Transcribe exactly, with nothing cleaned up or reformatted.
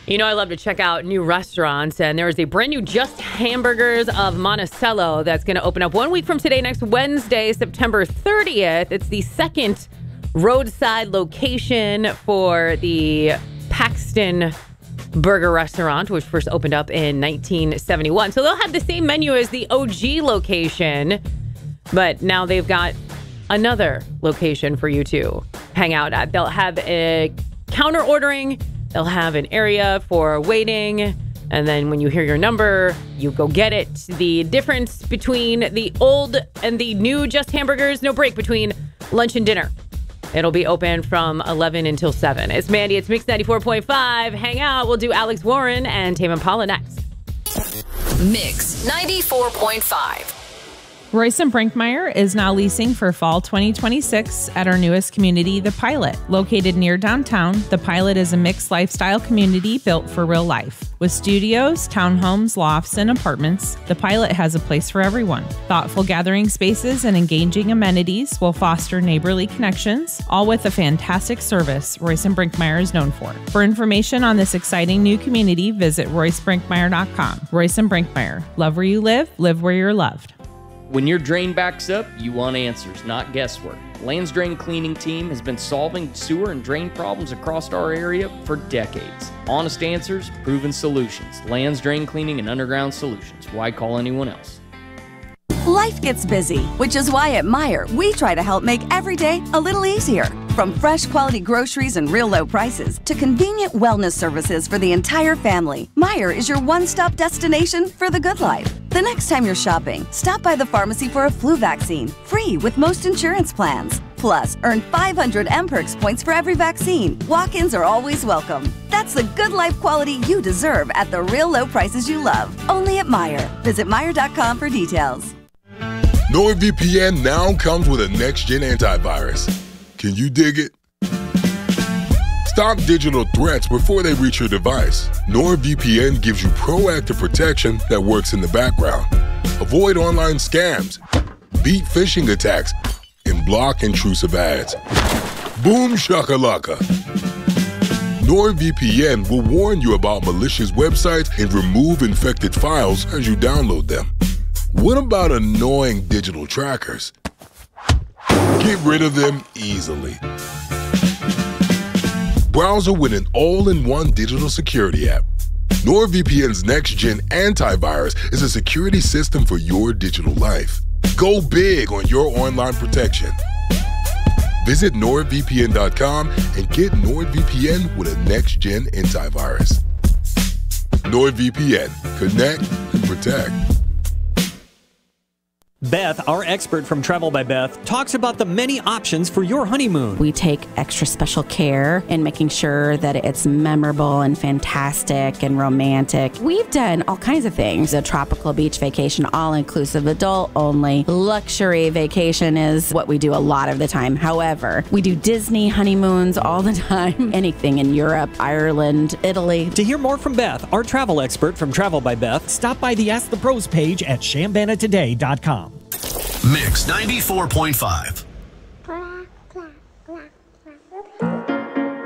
You know, I love to check out new restaurants, and there is a brand new Just Hamburgers of Monticello that's going to open up one week from today, next Wednesday, September thirtieth. It's the second roadside location for the Paxton Burger Restaurant, which first opened up in nineteen seventy-one. So they'll have the same menu as the O G location, but now they've got another location for you to hang out at. They'll have a counter ordering. They'll have an area for waiting, and then when you hear your number, you go get it. The difference between the old and the new Just Hamburgers, no break between lunch and dinner. It'll be open from eleven until seven. It's Mandy. It's Mix ninety-four point five. Hang out. We'll do Alex Warren and Tame Impala next. Mix ninety-four point five. Royce and Brinkmeyer is now leasing for fall twenty twenty-six at our newest community, The Pilot. Located near downtown, The Pilot is a mixed lifestyle community built for real life. With studios, townhomes, lofts, and apartments, The Pilot has a place for everyone. Thoughtful gathering spaces and engaging amenities will foster neighborly connections, all with a fantastic service Royce and Brinkmeyer is known for. For information on this exciting new community, visit royce brinkmeyer dot com. Royce and Brinkmeyer. Love where you live, live where you're loved. When your drain backs up, you want answers, not guesswork. Land's Drain Cleaning Team has been solving sewer and drain problems across our area for decades. Honest answers, proven solutions. Land's Drain Cleaning and Underground Solutions. Why call anyone else? Life gets busy, which is why at Meijer, we try to help make every day a little easier. From fresh quality groceries and real low prices to convenient wellness services for the entire family, Meijer is your one-stop destination for the good life. The next time you're shopping, stop by the pharmacy for a flu vaccine, free with most insurance plans. Plus, earn five hundred M Perks points for every vaccine. Walk-ins are always welcome. That's the good life quality you deserve at the real low prices you love. Only at Meijer. Visit Meijer dot com for details. NordVPN now comes with a next-gen antivirus. Can you dig it? Stop digital threats before they reach your device. NordVPN gives you proactive protection that works in the background. Avoid online scams, beat phishing attacks, and block intrusive ads. Boom shakalaka. NordVPN will warn you about malicious websites and remove infected files as you download them. What about annoying digital trackers? Get rid of them easily. Browser with an all-in-one digital security app. NordVPN's next-gen antivirus is a security system for your digital life. Go big on your online protection. Visit nord V P N dot com and get NordVPN with a next-gen antivirus. NordVPN. Connect and protect. Beth, our expert from Travel by Beth, talks about the many options for your honeymoon. We take extra special care in making sure that it's memorable and fantastic and romantic. We've done all kinds of things. A tropical beach vacation, all-inclusive, adult-only. Luxury vacation is what we do a lot of the time. However, we do Disney honeymoons all the time. Anything in Europe, Ireland, Italy. To hear more from Beth, our travel expert from Travel by Beth, stop by the Ask the Pros page at shambana today dot com. Mix ninety-four point five.